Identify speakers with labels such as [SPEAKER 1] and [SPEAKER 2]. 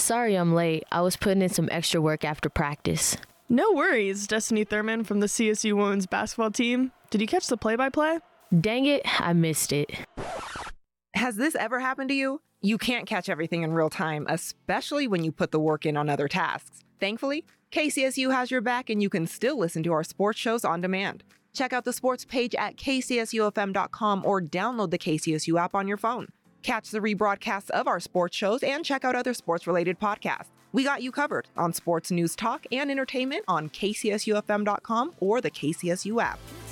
[SPEAKER 1] Sorry I'm late. I was putting in some extra work after practice.
[SPEAKER 2] No worries, Destiny Thurman from the CSU women's basketball team. Did you catch the play-by-play?
[SPEAKER 1] Dang it, I missed it.
[SPEAKER 3] Has this ever happened to you? You can't catch everything in real time, especially when you put the work in on other tasks. Thankfully, KCSU has your back and you can still listen to our sports shows on demand. Check out the sports page at kcsufm.com or download the KCSU app on your phone. Catch the rebroadcasts of our sports shows and check out other sports-related podcasts. We got you covered on sports news talk and entertainment on kcsufm.com or the KCSU app.